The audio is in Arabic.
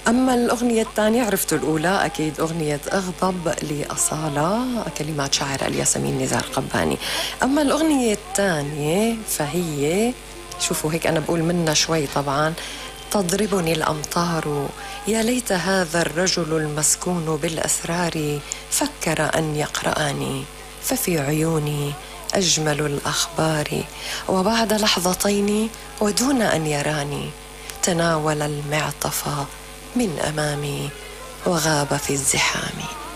أما الأغنية الثانية عرفتوا الأولى أكيد أغنية أغضب لأصالة، كلمات شاعر الياسمين نزار قباني. أما الأغنية الثانية فهي شوفوا هيك أنا بقول منها شوي طبعا، تضربني الأمطار يا ليت هذا الرجل المسكون بالأسرار فكر أن يقرأني ففي عيوني أجمل الأخبار، وبعد لحظتين ودون أن يراني تناول المعطف من أمامي وغاب في الزحام.